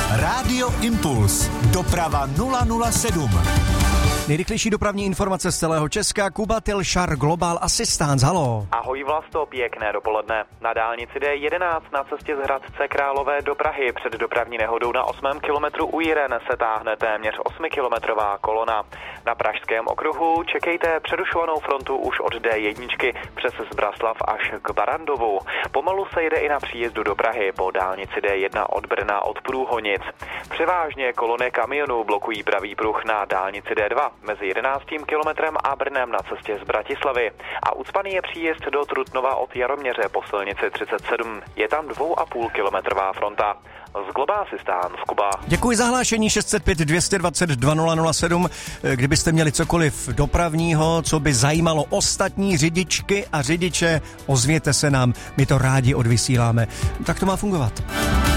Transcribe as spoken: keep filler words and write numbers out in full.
Rádio Impuls. Doprava nula nula sedm. Nejrychlejší dopravní informace z celého Česka. Kuba Tilšar, Global Assistance. Halo. Ahoj Vlasto, pěkné dopoledne. Na dálnici D jedenáct na cestě z Hradce Králové do Prahy před dopravní nehodou na osmém kilometru u Jiren se táhne téměř osmikilometrová kolona. Na pražském okruhu čekejte přerušovanou frontu už od D jedna přes Zbraslav až k Barandovu. Pomalu se jde i na příjezdu do Prahy po dálnici D jedna od Brna od Průhonic. Převážně kolony kamionů blokují pravý pruh na dálnici D dva mezi jedenáctým kilometrem a Brnem na cestě z Bratislavy. A ucpaný je příjezd do Trutnova od Jaroměře po silnici třicet sedm. Je tam dvou a půl kilometrová fronta. Z Global Assistance, Kuba. Děkuji za hlášení šest set pět dvě stě dvacet dva nula nula sedm. Kdybyste měli cokoliv dopravního, co by zajímalo ostatní řidičky a řidiče, ozvěte se nám, my to rádi odvysíláme. Tak to má fungovat.